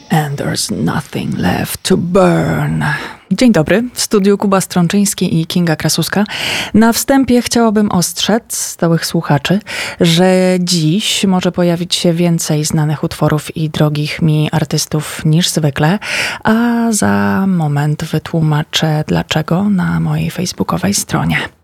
And there's nothing left to burn. Dzień dobry, w studiu Kuba Strączyński i Kinga Krasuska. Na wstępie chciałabym ostrzec stałych słuchaczy, że dziś może pojawić się więcej znanych utworów i drogich mi artystów niż zwykle, a za moment wytłumaczę dlaczego na mojej facebookowej stronie.